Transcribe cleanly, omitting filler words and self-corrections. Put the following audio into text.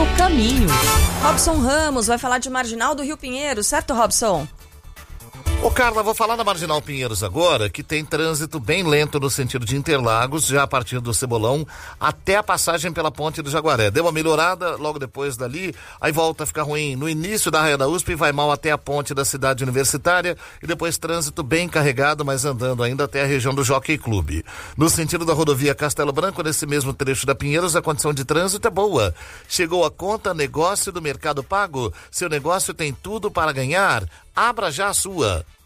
caminho. Robson Ramos vai falar de Marginal do Rio Pinheiros, certo, Robson? Ô Carla, vou falar da Marginal Pinheiros agora, que tem trânsito bem lento no sentido de Interlagos, já a partir do Cebolão até a passagem pela Ponte do Jaguaré. Deu uma melhorada logo depois dali, aí volta a ficar ruim no início da Raia da USP e vai mal até a ponte da Cidade Universitária e depois trânsito bem carregado, mas andando ainda até a região do Jockey Clube. No sentido da rodovia Castelo Branco, nesse mesmo trecho da Pinheiros, a condição de trânsito é boa. Chegou a conta negócio do Mercado Pago. Seu negócio tem tudo para ganhar. Abra já a sua.